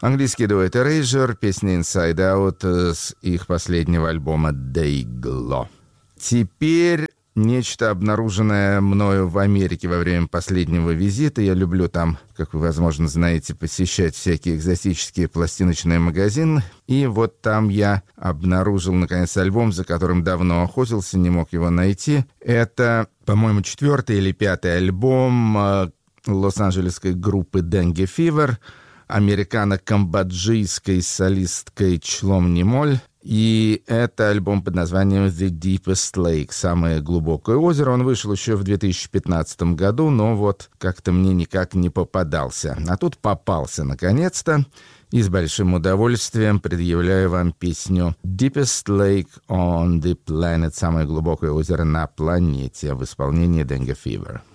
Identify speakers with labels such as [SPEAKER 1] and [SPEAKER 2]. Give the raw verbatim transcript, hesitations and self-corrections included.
[SPEAKER 1] Английский дуэт Erasure, песня Inside Out с их последнего альбома Dayglow. Теперь нечто, обнаруженное мною в Америке во время последнего визита. Я люблю там, как вы, возможно, знаете, посещать всякие экзотические пластиночные магазины. И вот там я обнаружил, наконец, альбом, за которым давно охотился, не мог его найти. Это, по-моему, четвертый или пятый альбом э, лос-анджелесской группы Dengue Fever, американо-камбоджийской солисткой Члом Нимоль. И это альбом под названием «The Deepest Lake», «Самое глубокое озеро». Он вышел еще в две тысячи пятнадцатом году, но вот как-то мне никак не попадался. А тут попался, наконец-то, и с большим удовольствием предъявляю вам песню «Deepest Lake on the Planet», «Самое глубокое озеро на планете» в исполнении Dengue Fever.